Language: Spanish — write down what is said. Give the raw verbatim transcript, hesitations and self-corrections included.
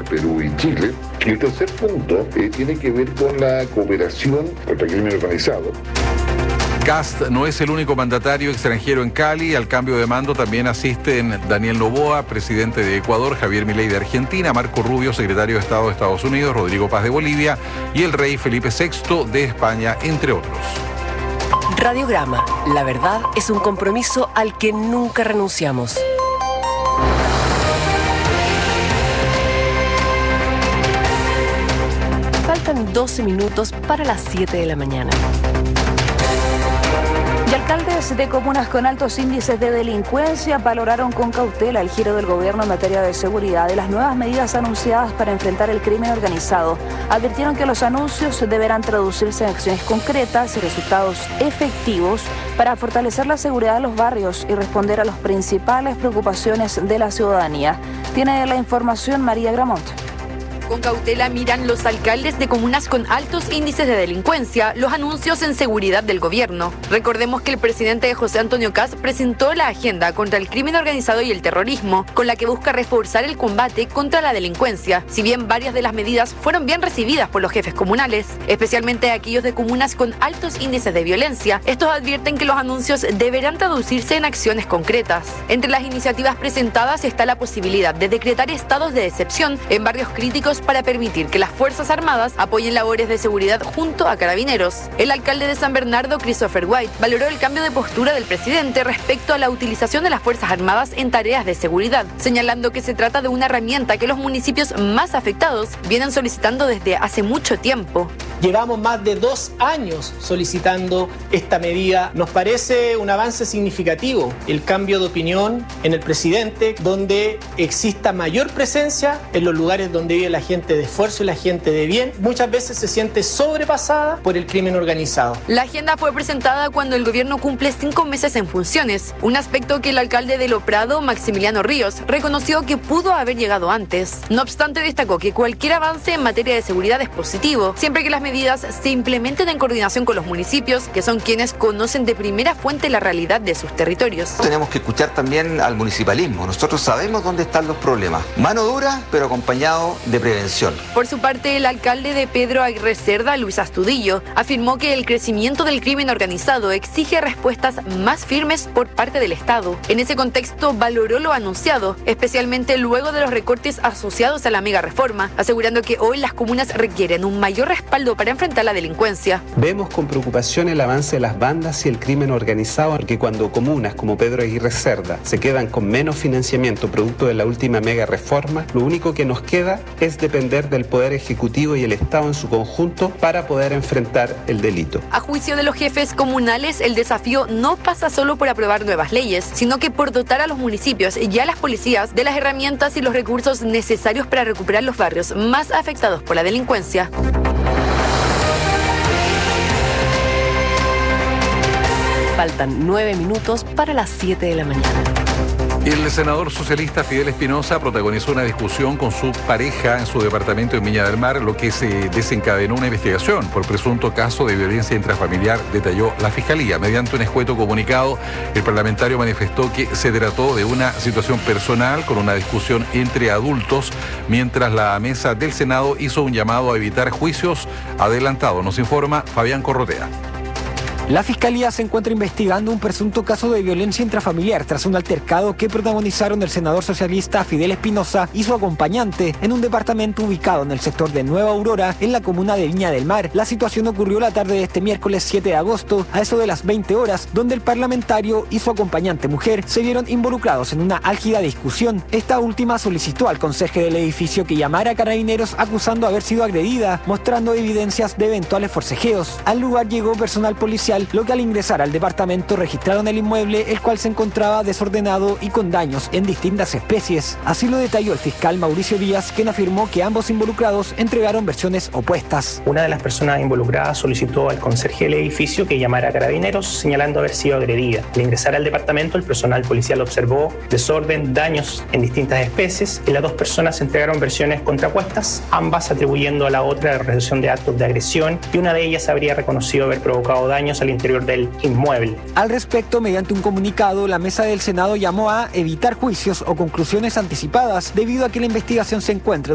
Perú y Chile. Y el tercer punto eh, tiene que ver con la cooperación contra el crimen organizado. Kast no es el único mandatario extranjero en Cali. Al cambio de mando también asisten Daniel Noboa, presidente de Ecuador, Javier Milei de Argentina, Marco Rubio, secretario de Estado de Estados Unidos, Rodrigo Paz de Bolivia y el rey Felipe sexto de España, entre otros. Radiograma. La verdad es un compromiso al que nunca renunciamos. Faltan doce minutos para las siete de la mañana. Y alcaldes de comunas con altos índices de delincuencia valoraron con cautela el giro del gobierno en materia de seguridad y las nuevas medidas anunciadas para enfrentar el crimen organizado. Advirtieron que los anuncios deberán traducirse en acciones concretas y resultados efectivos para fortalecer la seguridad de los barrios y responder a las principales preocupaciones de la ciudadanía. Tiene la información María Gramont. Con cautela miran los alcaldes de comunas con altos índices de delincuencia los anuncios en seguridad del gobierno. Recordemos que el presidente José Antonio Kast presentó la agenda contra el crimen organizado y el terrorismo, con la que busca reforzar el combate contra la delincuencia. Si bien varias de las medidas fueron bien recibidas por los jefes comunales, especialmente aquellos de comunas con altos índices de violencia, estos advierten que los anuncios deberán traducirse en acciones concretas. Entre las iniciativas presentadas está la posibilidad de decretar estados de excepción en barrios críticos para permitir que las Fuerzas Armadas apoyen labores de seguridad junto a carabineros. El alcalde de San Bernardo, Christopher White, valoró el cambio de postura del presidente respecto a la utilización de las Fuerzas Armadas en tareas de seguridad, señalando que se trata de una herramienta que los municipios más afectados vienen solicitando desde hace mucho tiempo. Llevamos más de dos años solicitando esta medida. Nos parece un avance significativo el cambio de opinión en el presidente, donde exista mayor presencia en los lugares donde vive la gente de esfuerzo y la gente de bien. Muchas veces se siente sobrepasada por el crimen organizado. La agenda fue presentada cuando el gobierno cumple cinco meses en funciones, un aspecto que el alcalde de Loprado, Maximiliano Ríos, reconoció que pudo haber llegado antes. No obstante, destacó que cualquier avance en materia de seguridad es positivo, siempre que las medidas se implementen en coordinación con los municipios, que son quienes conocen de primera fuente la realidad de sus territorios. Tenemos que escuchar también al municipalismo. Nosotros sabemos dónde están los problemas. Mano dura, pero acompañado de prevención. Por su parte, el alcalde de Pedro Aguirre Cerda, Luis Astudillo, afirmó que el crecimiento del crimen organizado exige respuestas más firmes por parte del Estado. En ese contexto, valoró lo anunciado, especialmente luego de los recortes asociados a la mega reforma, asegurando que hoy las comunas requieren un mayor respaldo para enfrentar la delincuencia. Vemos con preocupación el avance de las bandas y el crimen organizado, porque cuando comunas como Pedro Aguirre Cerda se quedan con menos financiamiento producto de la última mega reforma, lo único que nos queda es depender del Poder Ejecutivo y el Estado en su conjunto para poder enfrentar el delito. A juicio de los jefes comunales, el desafío no pasa solo por aprobar nuevas leyes, sino que por dotar a los municipios y a las policías de las herramientas y los recursos necesarios para recuperar los barrios más afectados por la delincuencia. Faltan nueve minutos para las siete de la mañana. El senador socialista Fidel Espinosa protagonizó una discusión con su pareja en su departamento en Viña del Mar, lo que se desencadenó una investigación por presunto caso de violencia intrafamiliar, detalló la Fiscalía. Mediante un escueto comunicado, el parlamentario manifestó que se trató de una situación personal con una discusión entre adultos, mientras la mesa del Senado hizo un llamado a evitar juicios adelantados. Nos informa Fabián Corrotea. La Fiscalía se encuentra investigando un presunto caso de violencia intrafamiliar tras un altercado que protagonizaron el senador socialista Fidel Espinosa y su acompañante en un departamento ubicado en el sector de Nueva Aurora, en la comuna de Viña del Mar. La situación ocurrió la tarde de este miércoles siete de agosto, a eso de las veinte horas, donde el parlamentario y su acompañante mujer se vieron involucrados en una álgida discusión. Esta última solicitó al conserje del edificio que llamara a carabineros acusando haber sido agredida, mostrando evidencias de eventuales forcejeos. Al lugar llegó personal policial, lo que al ingresar al departamento registraron el inmueble, el cual se encontraba desordenado y con daños en distintas especies. Así lo detalló el fiscal Mauricio Díaz, quien afirmó que ambos involucrados entregaron versiones opuestas. Una de las personas involucradas solicitó al conserje del edificio que llamara a carabineros, señalando haber sido agredida. Al ingresar al departamento, el personal policial observó desorden, daños en distintas especies, y las dos personas entregaron versiones contrapuestas, ambas atribuyendo a la otra la realización de actos de agresión, y una de ellas habría reconocido haber provocado daños al interior del inmueble. Al respecto, mediante un comunicado, la mesa del Senado llamó a evitar juicios o conclusiones anticipadas debido a que la investigación se encuentra